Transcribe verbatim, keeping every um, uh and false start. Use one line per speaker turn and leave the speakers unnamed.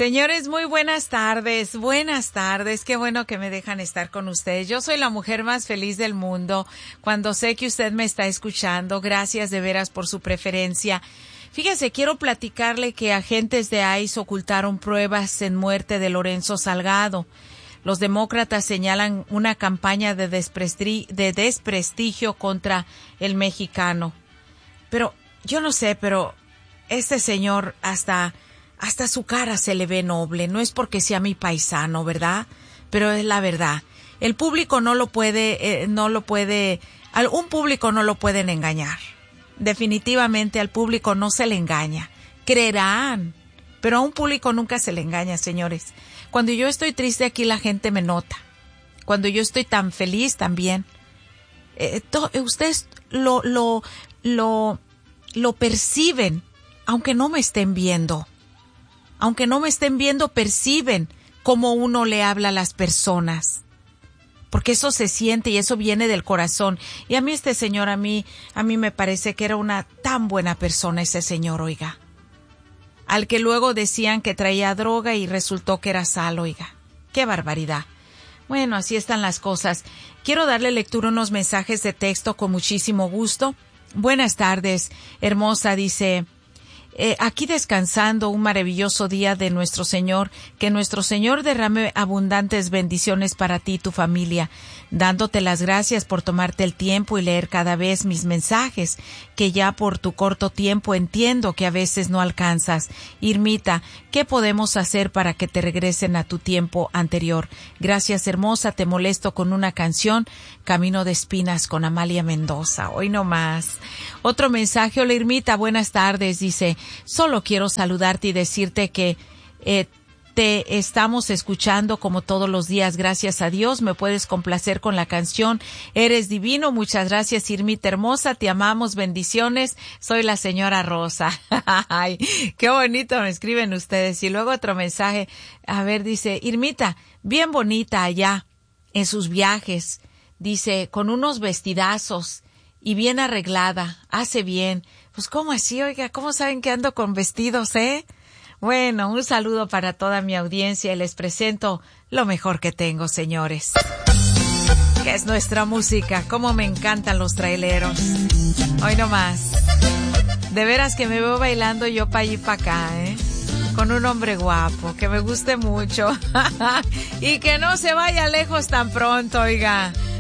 Señores, muy buenas tardes, buenas tardes, qué bueno que me dejan estar con ustedes. Yo soy la mujer más feliz del mundo cuando sé que usted me está escuchando. Gracias de veras por su preferencia. Fíjese, quiero platicarle que agentes de I C E ocultaron pruebas en muerte de Lorenzo Salgado. Los demócratas señalan una campaña de, despresti- de desprestigio contra el mexicano. Pero, yo no sé, pero este señor hasta... Hasta su cara se le ve noble, no es porque sea mi paisano, ¿verdad? Pero es la verdad. El público no lo puede, eh, no lo puede, al, un público no lo pueden engañar. Definitivamente al público no se le engaña. Creerán, pero a un público nunca se le engaña, señores. Cuando yo estoy triste aquí la gente me nota. Cuando yo estoy tan feliz también. Eh, to, ustedes lo, lo, lo, lo perciben, aunque no me estén viendo. Aunque no me estén viendo, perciben cómo uno le habla a las personas. Porque eso se siente y eso viene del corazón. Y a mí este señor, a mí, a mí me parece que era una tan buena persona ese señor, oiga. Al que luego decían que traía droga y resultó que era sal, oiga. ¡Qué barbaridad! Bueno, así están las cosas. Quiero darle lectura a unos mensajes de texto con muchísimo gusto. Buenas tardes, hermosa, dice... Eh, aquí descansando un maravilloso día de nuestro Señor, que nuestro Señor derrame abundantes bendiciones para ti y tu familia, dándote las gracias por tomarte el tiempo y leer cada vez mis mensajes, que ya por tu corto tiempo entiendo que a veces no alcanzas. Irmita, ¿qué podemos hacer para que te regresen a tu tiempo anterior? Gracias, hermosa, te molesto con una canción, Camino de Espinas con Amalia Mendoza. Hoy no más. Otro mensaje, hola Irmita, buenas tardes, dice, solo quiero saludarte y decirte que eh, te estamos escuchando como todos los días, gracias a Dios. Me puedes complacer con la canción Eres Divino. Muchas gracias, Irmita hermosa, te amamos, bendiciones. Soy la señora Rosa. Ay, qué bonito me escriben ustedes. Y luego otro mensaje, a ver, dice, Irmita, bien bonita allá en sus viajes, dice, con unos vestidazos y bien arreglada, hace bien. Pues, ¿cómo así, oiga? ¿Cómo saben que ando con vestidos, eh? Bueno, un saludo para toda mi audiencia y les presento lo mejor que tengo, señores. Que es nuestra música. Cómo me encantan los traileros. Hoy no más. De veras que me veo bailando yo pa' allí pa' acá, ¿eh? Con un hombre guapo, que me guste mucho. Y que no se vaya lejos tan pronto, oiga.